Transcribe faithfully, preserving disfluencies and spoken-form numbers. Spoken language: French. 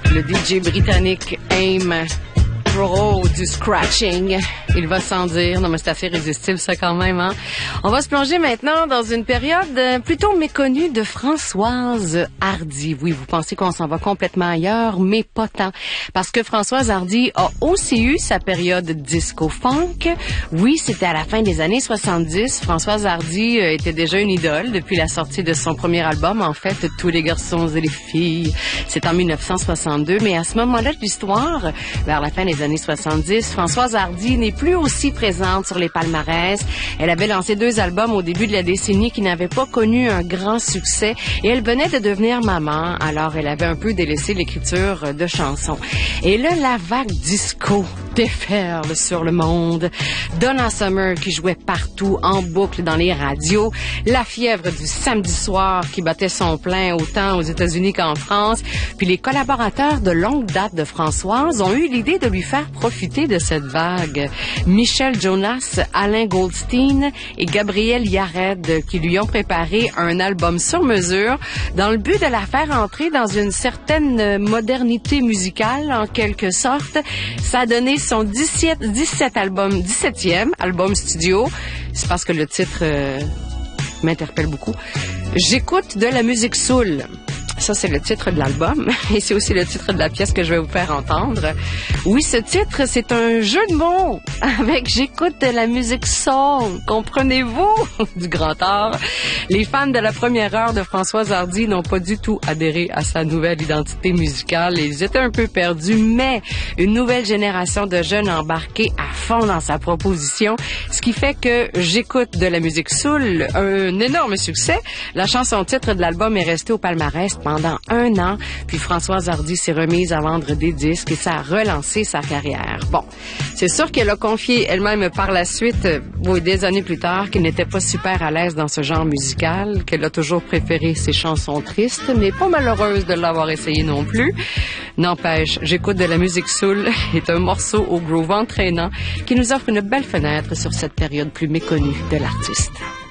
le D J britannique Aim Pro du scratching. Il va sans dire. Non, mais c'est assez irrésistible, ça, quand même, hein. On va se plonger maintenant dans une période plutôt méconnue de Françoise Hardy. Oui, vous pensez qu'on s'en va complètement ailleurs, mais pas tant. Parce que Françoise Hardy a aussi eu sa période disco-funk. Oui, c'était à la fin des années soixante-dix. Françoise Hardy était déjà une idole depuis la sortie de son premier album, en fait, Tous les garçons et les filles. C'est en mille neuf cent soixante-deux. Mais à ce moment-là de l'histoire, vers la fin des années soixante-dix, Françoise Hardy n'est plus aussi présente sur les palmarès. Elle avait lancé deux albums au début de la décennie qui n'avaient pas connu un grand succès et elle venait de devenir maman, alors elle avait un peu délaissé l'écriture de chansons. Et là, la vague disco déferle sur le monde. Donna Summer qui jouait partout en boucle dans les radios, la fièvre du samedi soir qui battait son plein autant aux États-Unis qu'en France, puis les collaborateurs de longue date de Françoise ont eu l'idée de lui faire profiter de cette vague. Michel Jonas, Alain Goldstein et Gabriel Yared qui lui ont préparé un album sur mesure dans le but de la faire entrer dans une certaine modernité musicale en quelque sorte. Ça a donné son dix-sept, dix-sept album, dix-septième album studio. C'est parce que le titre euh, m'interpelle beaucoup. J'écoute de la musique soul. Ça, c'est le titre de l'album et c'est aussi le titre de la pièce que je vais vous faire entendre. Oui, ce titre, c'est un jeu de mots avec J'écoute de la musique soul. Comprenez-vous? Du grand art. Les fans de la première heure de Françoise Hardy n'ont pas du tout adhéré à sa nouvelle identité musicale. Ils étaient un peu perdus, mais une nouvelle génération de jeunes embarqués à fond dans sa proposition, ce qui fait que J'écoute de la musique soul, un énorme succès. La chanson titre de l'album est restée au palmarès pendant un an, puis Françoise Hardy s'est remise à vendre des disques et ça a relancé sa carrière. Bon, c'est sûr qu'elle a confié elle-même par la suite, oui, des années plus tard, qu'elle n'était pas super à l'aise dans ce genre musical, qu'elle a toujours préféré ses chansons tristes, mais pas malheureuse de l'avoir essayé non plus. N'empêche, J'écoute de la musique soul est un morceau au groove entraînant qui nous offre une belle fenêtre sur cette période plus méconnue de l'artiste.